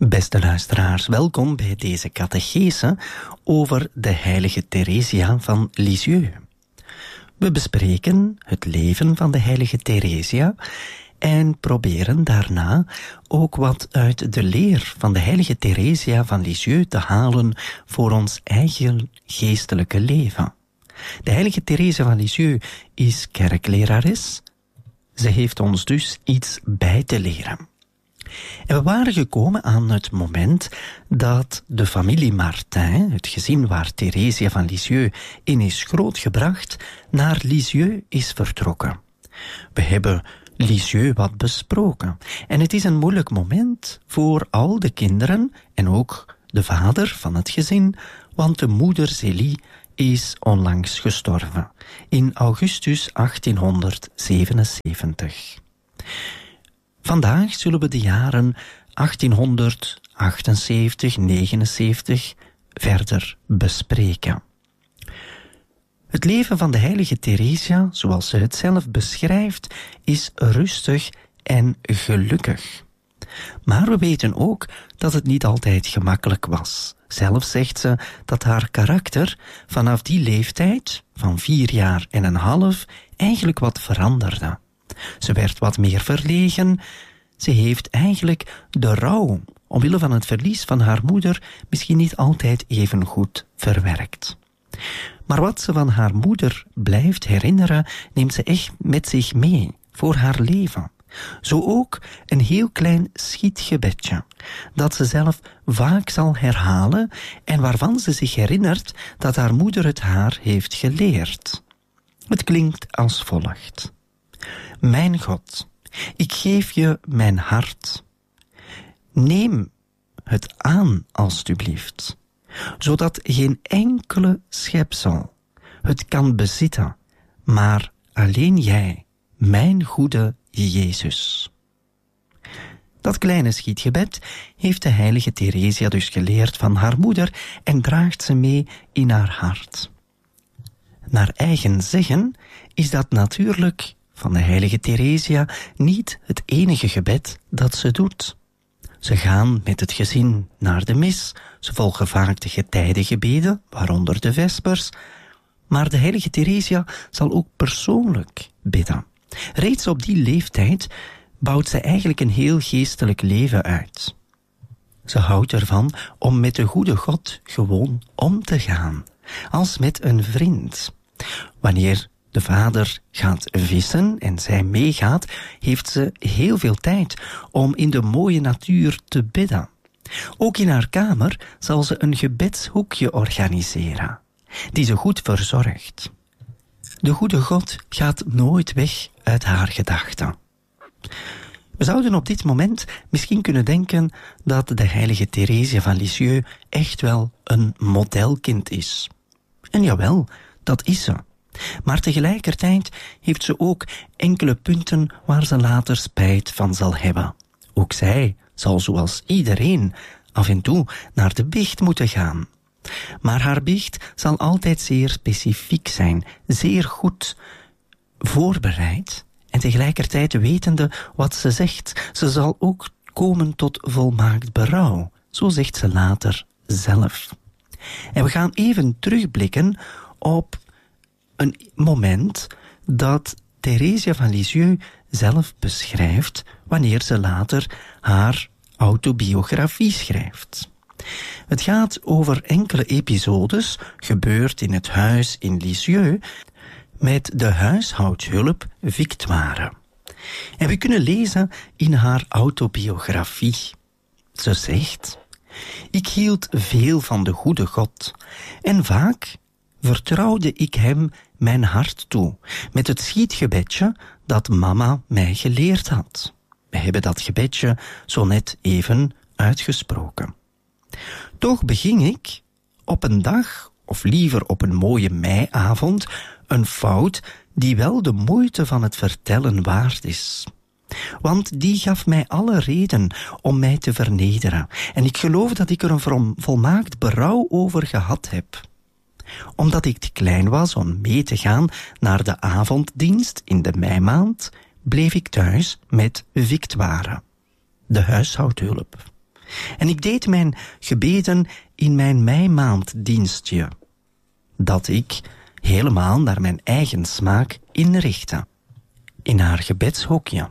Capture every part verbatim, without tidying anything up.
Beste luisteraars, welkom bij deze catechese over de heilige Theresia van Lisieux. We bespreken het leven van de heilige Theresia en proberen daarna ook wat uit de leer van de heilige Theresia van Lisieux te halen voor ons eigen geestelijke leven. De heilige Theresia van Lisieux is kerklerares. Ze heeft ons dus iets bij te leren. En we waren gekomen aan het moment dat de familie Martin, het gezin waar Theresia van Lisieux in is grootgebracht, naar Lisieux is vertrokken. We hebben Lisieux wat besproken. En het is een moeilijk moment voor al de kinderen en ook de vader van het gezin, want de moeder Zélie is onlangs gestorven, in augustus achttienhonderdzevenenzeventig. Vandaag zullen we de jaren achttienhonderdachtenzeventig negenenzeventig verder bespreken. Het leven van de heilige Theresia, zoals ze het zelf beschrijft, is rustig en gelukkig. Maar we weten ook dat het niet altijd gemakkelijk was. Zelf zegt ze dat haar karakter vanaf die leeftijd, van vier jaar en een half, eigenlijk wat veranderde. Ze werd wat meer verlegen. Ze heeft eigenlijk de rouw, omwille van het verlies van haar moeder, misschien niet altijd even goed verwerkt. Maar wat ze van haar moeder blijft herinneren, neemt ze echt met zich mee voor haar leven. Zo ook een heel klein schietgebedje, dat ze zelf vaak zal herhalen en waarvan ze zich herinnert dat haar moeder het haar heeft geleerd. Het klinkt als volgt. Mijn God, ik geef je mijn hart. Neem het aan, alstublieft, zodat geen enkele schepsel het kan bezitten, maar alleen jij, mijn goede Jezus. Dat kleine schietgebed heeft de heilige Theresia dus geleerd van haar moeder en draagt ze mee in haar hart. Naar eigen zeggen is dat natuurlijk van de heilige Theresia niet het enige gebed dat ze doet. Ze gaan met het gezin naar de mis, ze volgen vaak de getijdengebeden, waaronder de vespers, maar de heilige Theresia zal ook persoonlijk bidden. Reeds op die leeftijd bouwt ze eigenlijk een heel geestelijk leven uit. Ze houdt ervan om met de goede God gewoon om te gaan, als met een vriend. Wanneer de vader gaat vissen en zij meegaat, heeft ze heel veel tijd om in de mooie natuur te bidden. Ook in haar kamer zal ze een gebedshoekje organiseren, die ze goed verzorgt. De goede God gaat nooit weg uit haar gedachten. We zouden op dit moment misschien kunnen denken dat de heilige Theresia van Lisieux echt wel een modelkind is. En jawel, dat is ze. Maar tegelijkertijd heeft ze ook enkele punten waar ze later spijt van zal hebben. Ook zij zal zoals iedereen af en toe naar de biecht moeten gaan. Maar haar biecht zal altijd zeer specifiek zijn, zeer goed voorbereid en tegelijkertijd wetende wat ze zegt. Ze zal ook komen tot volmaakt berouw, zo zegt ze later zelf. En we gaan even terugblikken op een moment dat Theresia van Lisieux zelf beschrijft wanneer ze later haar autobiografie schrijft. Het gaat over enkele episodes, gebeurd in het huis in Lisieux, met de huishoudhulp Victoire. En we kunnen lezen in haar autobiografie. Ze zegt: ik hield veel van de goede God en vaak vertrouwde ik hem mijn hart toe met het schietgebedje dat mama mij geleerd had. We hebben dat gebedje zo net even uitgesproken. Toch beging ik op een dag, of liever op een mooie meiavond, een fout die wel de moeite van het vertellen waard is. Want die gaf mij alle reden om mij te vernederen. En ik geloof dat ik er een volmaakt berouw over gehad heb. Omdat ik te klein was om mee te gaan naar de avonddienst in de meimaand, bleef ik thuis met Victoire, de huishoudhulp. En ik deed mijn gebeden in mijn meimaanddienstje, dat ik helemaal naar mijn eigen smaak inrichtte, in haar gebedshokje.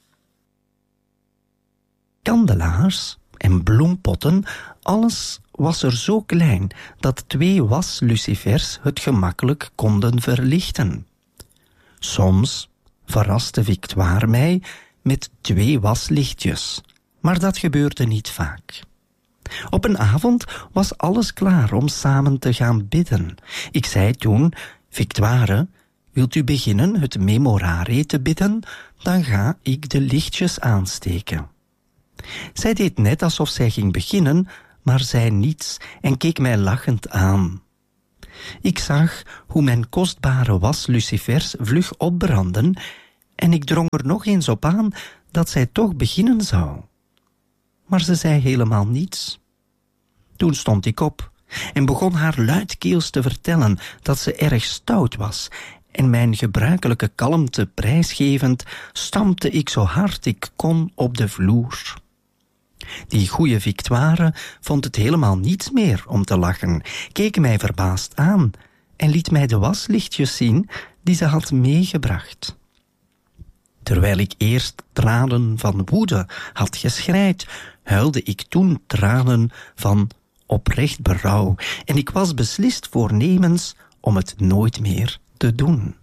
Kandelaars en bloempotten, alles was er zo klein dat twee waslucifers het gemakkelijk konden verlichten. Soms verraste Victoire mij met twee waslichtjes, maar dat gebeurde niet vaak. Op een avond was alles klaar om samen te gaan bidden. Ik zei toen: Victoire, wilt u beginnen het memorare te bidden? Dan ga ik de lichtjes aansteken. Zij deed net alsof zij ging beginnen, maar zei niets en keek mij lachend aan. Ik zag hoe mijn kostbare waslucifers vlug opbrandden en ik drong er nog eens op aan dat zij toch beginnen zou. Maar ze zei helemaal niets. Toen stond ik op en begon haar luidkeels te vertellen dat ze erg stout was, en mijn gebruikelijke kalmte prijsgevend stampte ik zo hard ik kon op de vloer. Die goeie Victoire vond het helemaal niets meer om te lachen, keek mij verbaasd aan en liet mij de waslichtjes zien die ze had meegebracht. Terwijl ik eerst tranen van woede had geschreid, huilde ik toen tranen van oprecht berouw, en ik was beslist voornemens om het nooit meer te doen.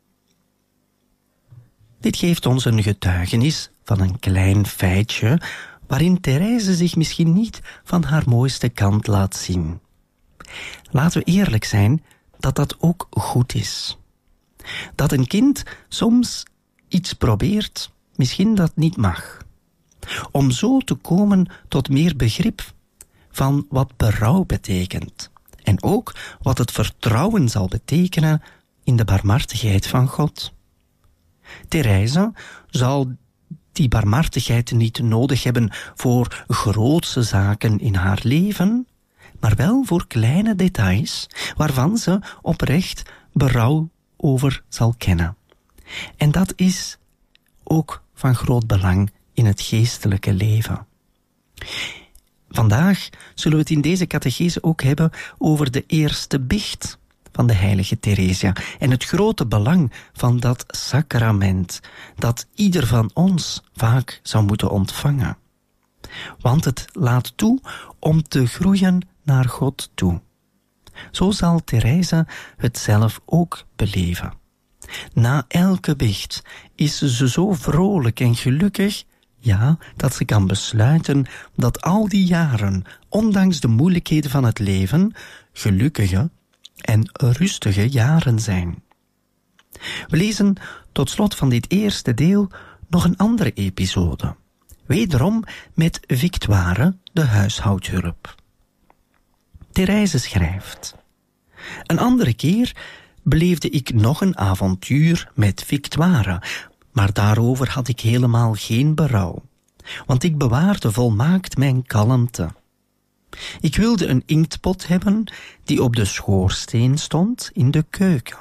Dit geeft ons een getuigenis van een klein feitje waarin Therese zich misschien niet van haar mooiste kant laat zien. Laten we eerlijk zijn dat dat ook goed is. Dat een kind soms iets probeert, misschien dat niet mag. Om zo te komen tot meer begrip van wat berouw betekent. En ook wat het vertrouwen zal betekenen in de barmhartigheid van God. Therese zal die barmhartigheid niet nodig hebben voor grootse zaken in haar leven, maar wel voor kleine details waarvan ze oprecht berouw over zal kennen. En dat is ook van groot belang in het geestelijke leven. Vandaag zullen we het in deze catechese ook hebben over de eerste biecht van de heilige Theresia en het grote belang van dat sacrament dat ieder van ons vaak zou moeten ontvangen. Want het laat toe om te groeien naar God toe. Zo zal Therese het zelf ook beleven. Na elke biecht is ze zo vrolijk en gelukkig, ja, dat ze kan besluiten dat al die jaren, ondanks de moeilijkheden van het leven, gelukkige en rustige jaren zijn. We lezen tot slot van dit eerste deel nog een andere episode. Wederom met Victoire, de huishoudhulp. Therese schrijft: een andere keer beleefde ik nog een avontuur met Victoire, maar daarover had ik helemaal geen berouw, want ik bewaarde volmaakt mijn kalmte. Ik wilde een inktpot hebben die op de schoorsteen stond in de keuken.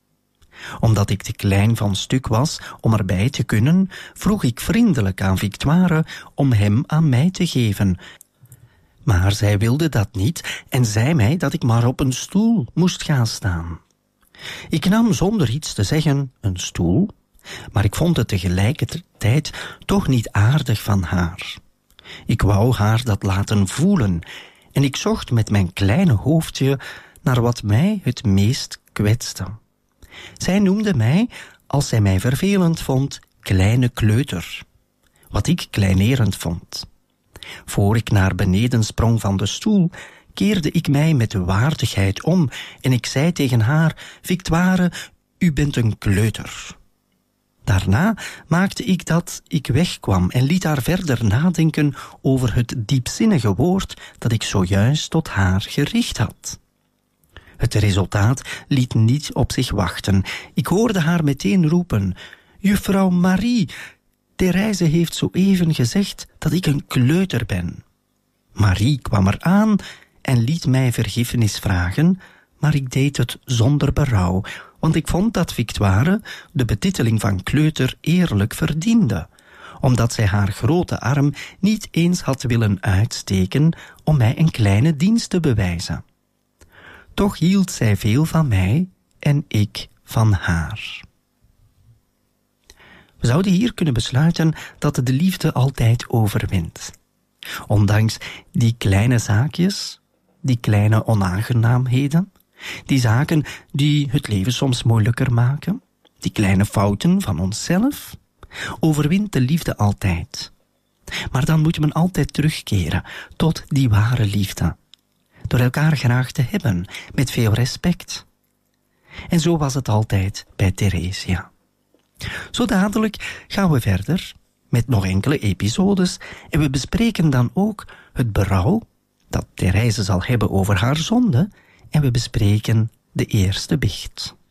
Omdat ik te klein van stuk was om erbij te kunnen, vroeg ik vriendelijk aan Victoire om hem aan mij te geven. Maar zij wilde dat niet en zei mij dat ik maar op een stoel moest gaan staan. Ik nam zonder iets te zeggen een stoel, maar ik vond het tegelijkertijd toch niet aardig van haar. Ik wou haar dat laten voelen en ik zocht met mijn kleine hoofdje naar wat mij het meest kwetste. Zij noemde mij, als zij mij vervelend vond, kleine kleuter, wat ik kleinerend vond. Voor ik naar beneden sprong van de stoel, keerde ik mij met waardigheid om en ik zei tegen haar: Victoire, u bent een kleuter. Daarna maakte ik dat ik wegkwam en liet haar verder nadenken over het diepzinnige woord dat ik zojuist tot haar gericht had. Het resultaat liet niet op zich wachten. Ik hoorde haar meteen roepen: Juffrouw Marie, Therese heeft zo even gezegd dat ik een kleuter ben. Marie kwam eraan en liet mij vergiffenis vragen, maar ik deed het zonder berouw, want ik vond dat Victoire de betiteling van kleuter eerlijk verdiende, omdat zij haar grote arm niet eens had willen uitsteken om mij een kleine dienst te bewijzen. Toch hield zij veel van mij en ik van haar. We zouden hier kunnen besluiten dat de liefde altijd overwint. Ondanks die kleine zaakjes, die kleine onaangenaamheden, die zaken die het leven soms moeilijker maken, die kleine fouten van onszelf, overwint de liefde altijd. Maar dan moet men altijd terugkeren tot die ware liefde, door elkaar graag te hebben, met veel respect. En zo was het altijd bij Theresia. Zo dadelijk gaan we verder met nog enkele episodes en we bespreken dan ook het berouw dat Therese zal hebben over haar zonde en we bespreken de eerste biecht.